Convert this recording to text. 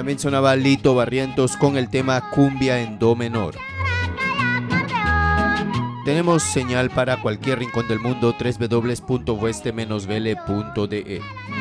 También sonaba Lito Barrientos con el tema Cumbia en Do menor. Tenemos señal para cualquier rincón del mundo, www.oeste-vele.de.